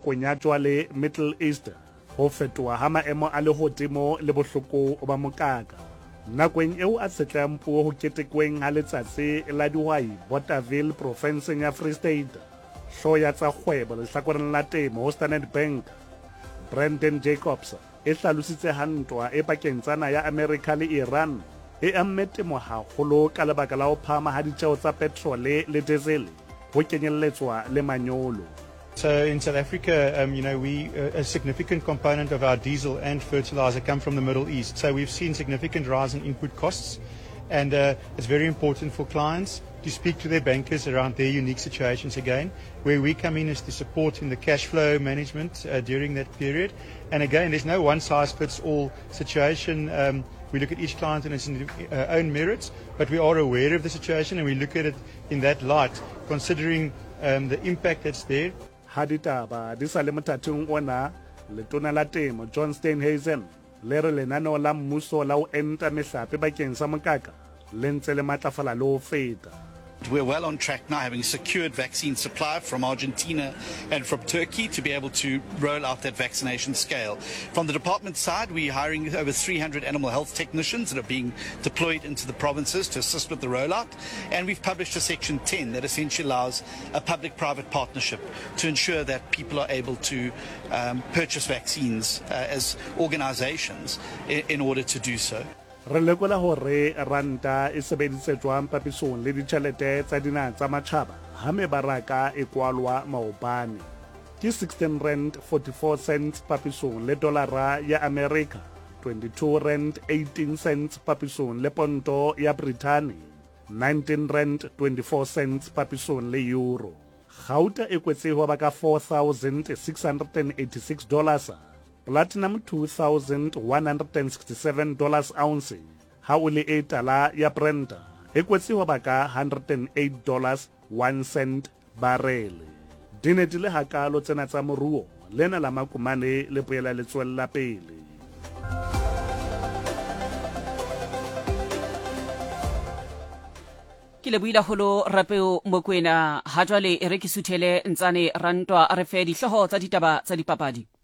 nakong ya jwale Middle East ho fetoha ha maemo a lehodimo le bohloko ba mokaka nakong eo a setlang puo ho ketekweng ha letsatsi la dihwai Bothaville provinseng ya Free State hlo ya tsa kgwebo lehlakoreng la temo ho Standard Bank Brandon Jacobs e hlalositse hantwa e pakeng tsana ya America le Iran e amme temo haholo ka lebaka la ho phahama ha ditjeo tsa petrole le diesel ho kenyelletswa le manyolo. So in South Africa, a significant component of our diesel and fertilizer come from the Middle East. So we've seen significant rise in input costs, and it's very important for clients to speak to their bankers around their unique situations again. Where we come in is to support in the cash flow management during that period. And again, there's no one-size-fits-all situation. We look at each client in its own merits, but we are aware of the situation and we look at it in that light, considering the impact that's there. Haditaba di sa le mothating ona letona la temo John Steenhuisen le re lenaneo la mmuso la ho enta mehlape bakeng sa mokaka le ntse le matlafala le ho feta. We're well on track now, having secured vaccine supply from Argentina and from Turkey to be able to roll out that vaccination scale. From the department side, we're hiring over 300 animal health technicians that are being deployed into the provinces to assist with the rollout. And we've published a Section 10 that essentially allows a public-private partnership to ensure that people are able to purchase vaccines as organizations in order to do so. Re lekola hore ranta e sebeditse jwang papisong le ditjhelete tsa dinaha tsa matjhaba ha mebaraka e kwalwa maobane ke 16 rand 44 cents papisong le dolara ya America 22 rand 18 cents papisong le ponto ya Britain 19 rand 24 cents papisong le euro gauta e kwetse ho ba ka $4,686 platinum $2,167 ounce ha o le e tala ya Brent e kwetse ho ba ka $108.01 barrel dine di le hakalo tsena tsa moruo lena la makumane le poela le tswella pele. Ke le buila holo Rapeo Mokoena ha jwale e re ke suthele ntsane rantwa re fe dihloho tsa ditaba tsa dipapadi.